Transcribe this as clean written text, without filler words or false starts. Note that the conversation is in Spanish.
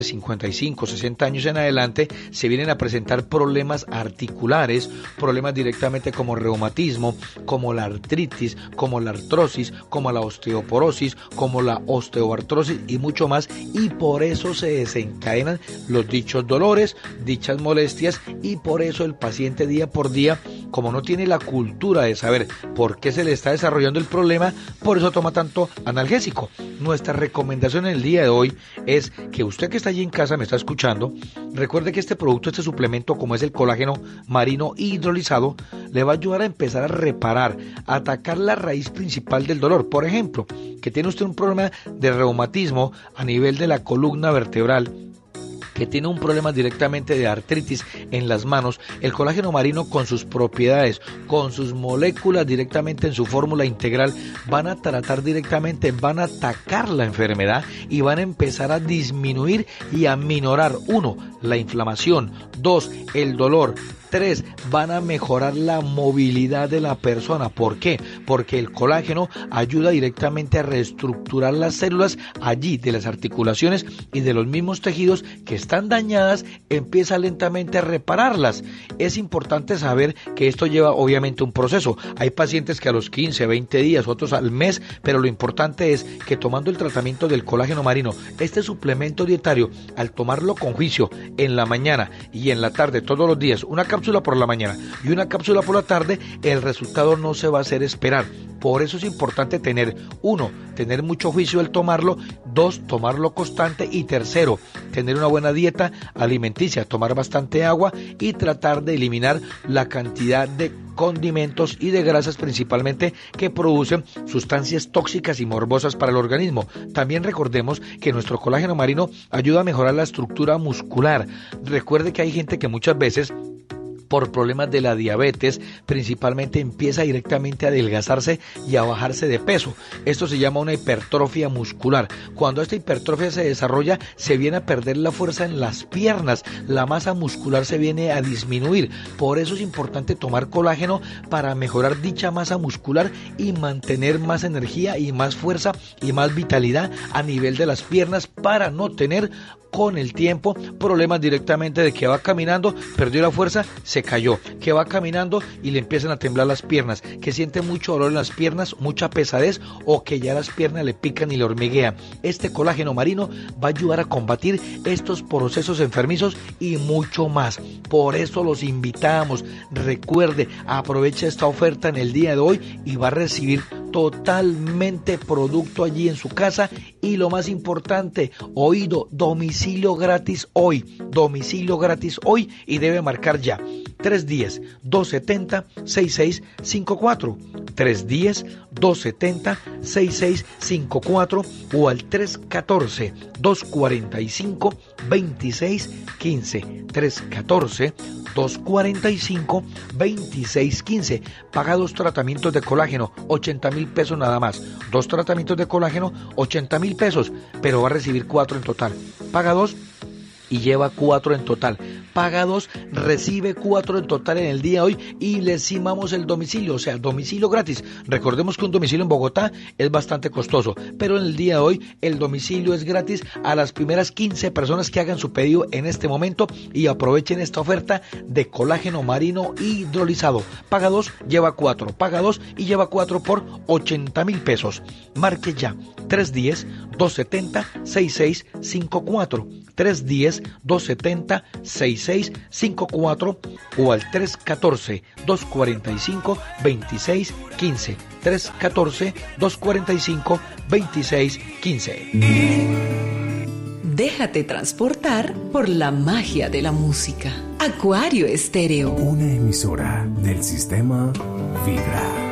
55, 60 años en adelante se vienen a presentar problemas articulares, problemas directamente como reumatismo, como la artritis, como la artrosis, como la osteoporosis, como la osteoartrosis y mucho más, y por eso se desencadenan los dichos dolores, dichas molestias, y por eso el paciente día por día, como no tiene la cultura de saber por qué se le está desarrollando el problema, por eso toma tanto analgésico. Nuestra recomendación en el día de hoy es que usted que está allí en casa, me está escuchando, recuerde que este producto, este suplemento, como es el colágeno marino hidrolizado, le va a ayudar a empezar a reparar, a atacar la raíz principal del dolor. Por ejemplo, que tiene usted un problema de reumatismo a nivel de la columna vertebral, que tiene un problema directamente de artritis en las manos, el colágeno marino con sus propiedades, con sus moléculas directamente en su fórmula integral, van a tratar directamente, van a atacar la enfermedad y van a empezar a disminuir y a minorar, 1, la inflamación, 2, el dolor, 3, van a mejorar la movilidad de la persona. ¿Por qué? Porque el colágeno ayuda directamente a reestructurar las células allí de las articulaciones y de los mismos tejidos que están dañadas, empieza lentamente a repararlas. Es importante saber que esto lleva obviamente un proceso. Hay pacientes que a los 15, 20 días, otros al mes, pero lo importante es que tomando el tratamiento del colágeno marino, este suplemento dietario, al tomarlo con juicio en la mañana y en la tarde todos los días, una cápsula por la mañana y una cápsula por la tarde, el resultado no se va a hacer esperar. Por eso es importante tener, 1, tener mucho juicio al tomarlo, 2, tomarlo constante, y 3, tener una buena dieta alimenticia, tomar bastante agua y tratar de eliminar la cantidad de condimentos y de grasas principalmente que producen sustancias tóxicas y morbosas para el organismo. También recordemos que nuestro colágeno marino ayuda a mejorar la estructura muscular. Recuerde que hay gente que muchas veces, por problemas de la diabetes, principalmente empieza directamente a adelgazarse y a bajarse de peso. Esto se llama una hipertrofia muscular. Cuando esta hipertrofia se desarrolla, se viene a perder la fuerza en las piernas, la masa muscular se viene a disminuir. Por eso es importante tomar colágeno para mejorar dicha masa muscular y mantener más energía y más fuerza y más vitalidad a nivel de las piernas, para no tener con el tiempo problemas directamente de que va caminando, perdió la fuerza, se cayó, que va caminando y le empiezan a temblar las piernas, que siente mucho dolor en las piernas, mucha pesadez, o que ya las piernas le pican y le hormiguean. Este colágeno marino va a ayudar a combatir estos procesos enfermizos y mucho más. Por eso los invitamos, recuerde, aproveche esta oferta en el día de hoy y va a recibir totalmente producto allí en su casa, y lo más importante, oído, domicilio gratis hoy, y debe marcar ya 310-270-6654, 310-270-6654 o al 314-245-2615, 314-245-2615. Paga 2 tratamientos de colágeno, 80,000 pesos nada más. 2 tratamientos de colágeno, 80,000 pesos, pero va a recibir 4 en total. Paga 2 y lleva 4 en total. Paga 2, recibe 4 en total en el día de hoy, y le cimamos el domicilio, o sea, domicilio gratis. Recordemos que un domicilio en Bogotá es bastante costoso, pero en el día de hoy el domicilio es gratis a las primeras 15 personas que hagan su pedido en este momento y aprovechen esta oferta de colágeno marino hidrolizado. Paga 2, lleva 4. Paga 2 y lleva 4 por 80,000 pesos. Marque ya 310-270-6654, 310-270-6654 o al 314-245-2615, 314-245-2615. Déjate transportar por la magia de la música. Acuario Estéreo. Una emisora del sistema Vibra.